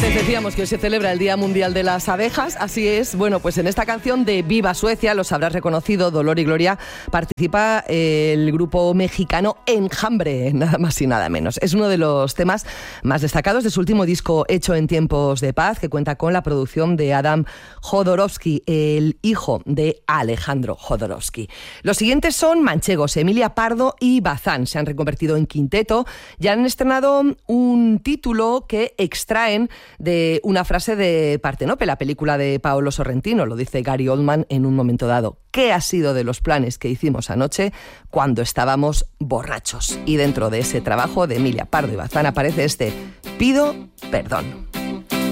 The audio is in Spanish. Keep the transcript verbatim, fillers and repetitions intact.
Les decíamos que hoy se celebra el Día Mundial de las Abejas, así es. Bueno, pues en esta canción de Viva Suecia, los habrás reconocido, Dolor y Gloria, participa el grupo mexicano Enjambre, nada más y nada menos. Es uno de los temas más destacados de su último disco hecho en tiempos de paz, que cuenta con la producción de Adam Jodorowsky, el hijo de Alejandro Jodorowsky. Los siguientes son manchegos, Emilia Pardo y Bazán. Se han reconvertido en quinteto y han estrenado un título que extraen de una frase de Partenope, la película de Paolo Sorrentino. Lo dice Gary Oldman en un momento dado. ¿Qué ha sido de los planes que hicimos anoche cuando estábamos borrachos? Y dentro de ese trabajo de Emilia Pardo y Bazán aparece este Pido perdón.